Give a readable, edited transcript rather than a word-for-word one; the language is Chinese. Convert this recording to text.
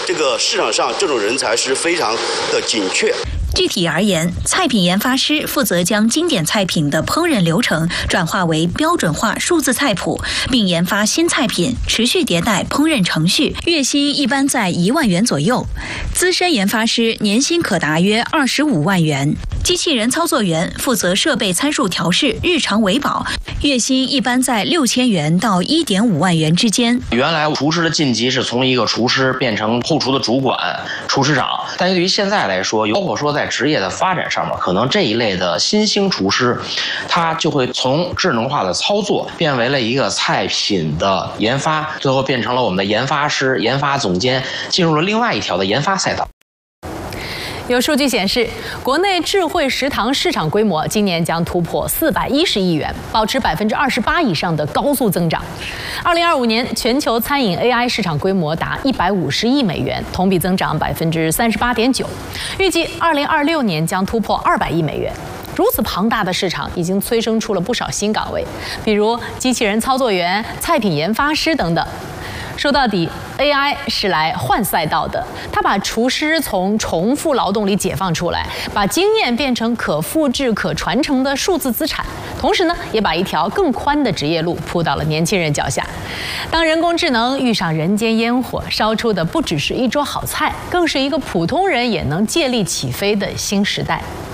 这个市场上这种人才是非常的紧缺。 具体而言，菜品研发师负责将经典菜品的烹饪流程转化为标准化数字菜谱，并研发新菜品，持续迭代烹饪程序，月薪一般在1万元左右。资深研发师年薪可达约25万元。机器人操作员负责设备参数调试、日常维保，月薪一般在6000元到1.5万元之间。 原来厨师的晋级是从一个厨师变成后厨的主管、厨师长，但对于现在来说，包括说在职业的发展上面，可能这一类的新兴厨师，他就会从智能化的操作变为了一个菜品的研发，最后变成了我们的研发师、研发总监，进入了另外一条的研发赛道。 有数据显示，国内智慧食堂市场规模今年将突破410亿元，保持28%以上的高速增长。2025年全球餐饮 AI 市场规模达150亿美元，同比增长38.9%，预计2026年将突破200亿美元。如此庞大的市场已经催生出了不少新岗位，比如机器人操作员、菜品研发师等等。说到底 ，AI 是来换赛道的，它把厨师从重复劳动里解放出来，把经验变成可复制、可传承的数字资产，同时呢，也把一条更宽的职业路铺到了年轻人脚下。当人工智能遇上人间烟火，烧出的不只是一桌好菜，更是一个普通人也能借力起飞的新时代。